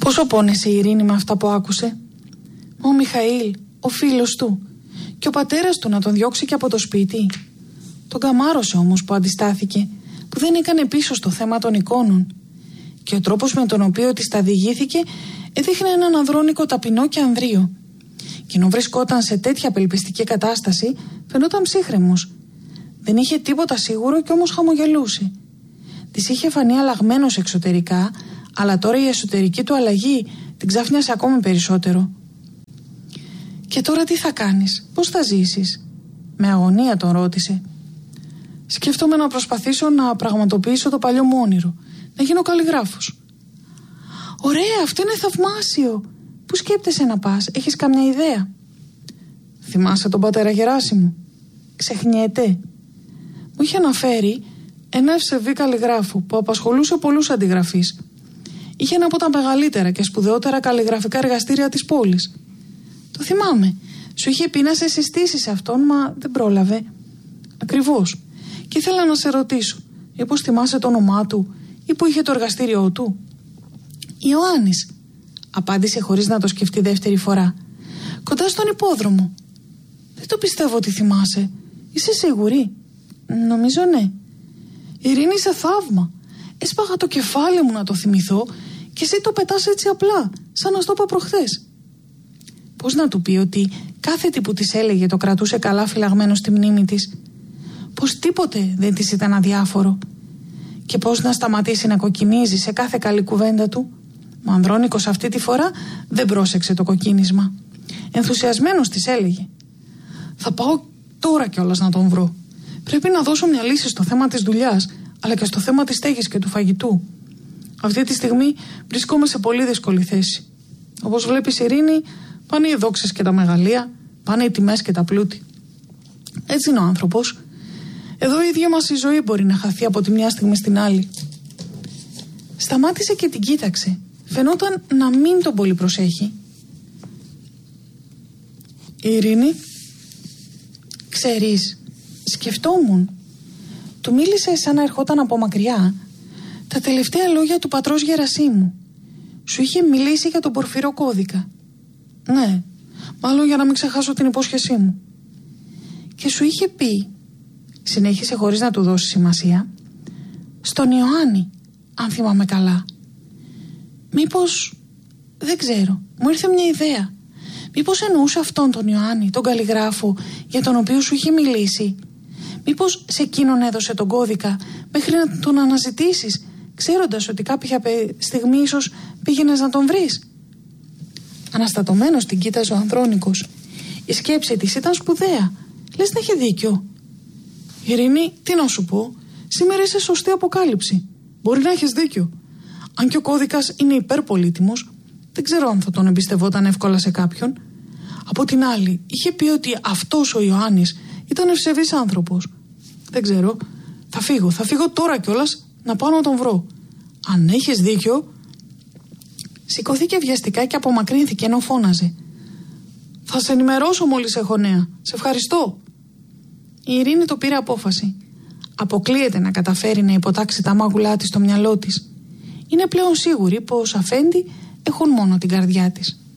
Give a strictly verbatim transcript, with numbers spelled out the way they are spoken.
Πόσο πόνεσε η Ειρήνη με αυτά που άκουσε. Ο Μιχαήλ, ο φίλος του, και ο πατέρας του να τον διώξει και από το σπίτι. Τον καμάρωσε όμως που αντιστάθηκε, που δεν έκανε πίσω στο θέμα των εικόνων. Και ο τρόπος με τον οποίο της τα διηγήθηκε έδειχνε έναν ανδρώνικο ταπεινό και ανδρείο. Και ενώ βρισκόταν σε τέτοια απελπιστική κατάσταση, φαινόταν ψύχρεμος. Δεν είχε τίποτα σίγουρο και όμως χαμογελούσε. Της είχε φανεί αλλαγμένος εξωτερικά, αλλά τώρα η εσωτερική του αλλαγή την ξάφνιασε ακόμη περισσότερο. «Και τώρα τι θα κάνεις, πώς θα ζήσεις?» Με αγωνία τον ρώτησε. «Σκέφτομαι να προσπαθήσω να πραγματοποιήσω το παλιό μου όνειρο, να γίνω καλλιγράφος». «Ωραία, αυτό είναι θαυμάσιο. Πού σκέπτεσαι να πας, έχεις καμιά ιδέα?» «Θυμάσαι τον πατέρα Γεράσιμο?» «Ξεχνιέται». Μου είχε αναφέρει ένα ευσεβή καλλιγράφο που απασχολούσε πολλούς αντιγραφείς. Είχε ένα από τα μεγαλύτερα και σπουδαιότερα καλλιγραφικά εργαστήρια της πόλης. Το θυμάμαι. Σου είχε πει να σε συστήσει σε αυτόν, μα δεν πρόλαβε. Ακριβώς. Και ήθελα να σε ρωτήσω, μήπως θυμάσαι το όνομά του ή που είχε το εργαστήριό του? «Ιωάννης», απάντησε χωρίς να το σκεφτεί δεύτερη φορά. «Κοντά στον υπόδρομο». «Δεν το πιστεύω ότι θυμάσαι. Είσαι σίγουρη?» «Νομίζω ναι». «Ειρήνη, είσαι θαύμα. Έσπαγα το κεφάλι μου να το θυμηθώ και εσύ το πετάς έτσι απλά, σαν να στο είπα προχθές». Πώς να του πει ότι κάθε τι που της έλεγε το κρατούσε καλά φυλαγμένο στη μνήμη της? Πως τίποτε δεν της ήταν αδιάφορο? Και πώς να σταματήσει να κοκκινίζει σε κάθε καλή κουβέντα του? Ο Ανδρώνικος αυτή τη φορά δεν πρόσεξε το κοκκίνισμα. Ενθουσιασμένος της έλεγε: «Θα πάω τώρα κιόλας να τον βρω. Πρέπει να δώσω μια λύση στο θέμα της δουλειάς, αλλά και στο θέμα της στέγης και του φαγητού. Αυτή τη στιγμή βρισκόμαι σε πολύ δύσκολη θέση. Όπως βλέπεις, Ειρήνη, πάνε οι δόξες και τα μεγαλεία, πάνε οι τιμές και τα πλούτη. Έτσι είναι ο άνθρωπος. Εδώ η ίδια μας η ζωή μπορεί να χαθεί από τη μια στιγμή στην άλλη». Σταμάτησε και την κοίταξε. Φαινόταν να μην τον πολύ προσέχει. «Ειρήνη, ξέρεις, σκεφτόμουν». Του μίλησε σαν να ερχόταν από μακριά τα τελευταία λόγια του πατρός Γερασίμου. Σου είχε μιλήσει για τον πορφυρό κώδικα. «Ναι, μάλλον για να μην ξεχάσω την υπόσχεσή μου». «Και σου είχε πει», συνέχισε χωρίς να του δώσει σημασία, «στον Ιωάννη, αν θυμάμαι καλά. Μήπως, δεν ξέρω, μου ήρθε μια ιδέα. Μήπως εννοούσε αυτόν τον Ιωάννη, τον καλλιγράφο για τον οποίο σου είχε μιλήσει? Μήπως σε εκείνον έδωσε τον κώδικα μέχρι να τον αναζητήσεις, ξέροντας ότι κάποια στιγμή ίσως πήγαινες να τον βρεις?» Αναστατωμένος την κοίταζε ο Ανδρώνικος. Η σκέψη της ήταν σπουδαία. Λες να είχε δίκιο. «Ειρήνη, τι να σου πω, σήμερα είσαι σωστή αποκάλυψη. Μπορεί να έχεις δίκιο. Αν και ο κώδικας είναι υπερπολίτιμος, δεν ξέρω αν θα τον εμπιστευόταν εύκολα σε κάποιον. Από την άλλη, είχε πει ότι αυτός ο Ιωάννης ήταν ευσεβής άνθρωπος. Δεν ξέρω. Θα φύγω, θα φύγω τώρα κιόλας να πάω να τον βρω. Αν έχεις δίκιο». Σηκωθήκε βιαστικά και απομακρύνθηκε ενώ φώναζε: «Θα σε ενημερώσω μόλις έχω νέα. Σε ευχαριστώ». Η Ειρήνη το πήρε απόφαση. Αποκλείεται να καταφέρει να υποτάξει τα μάγουλά της στο μυαλό της. Είναι πλέον σίγουρη πως αφέντη έχουν μόνο την καρδιά της.